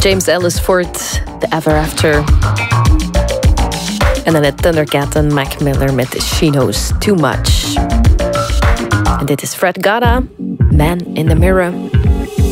James Ellis Ford, The Ever After. En dan het Thundercat en Mac Miller met She Knows Too Much. En dit is Fred Gada, Man in the Mirror.